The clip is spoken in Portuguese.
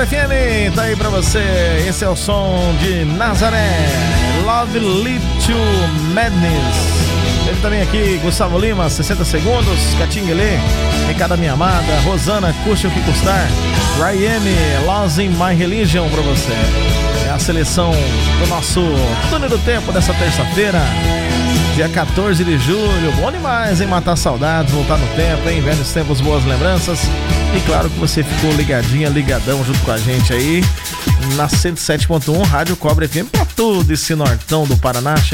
Cobre FM, tá aí pra você. Esse é o som de Nazaré, Love Lead to Madness. Ele também aqui, Gustavo Lima, 60 segundos, Catinguelê, Recada Minha Amada, Rosana, Custe o que Custar, Rayemi, Losing My Religion pra você. É a seleção do nosso Túnel do Tempo dessa terça-feira, dia 14 de julho. Bom demais, hein? Matar saudades, voltar no tempo, hein? Velhos tempos, boas lembranças. E claro que você ficou ligadão junto com a gente aí na 107.1 Rádio Cobre FM pra todo esse nortão do Paraná.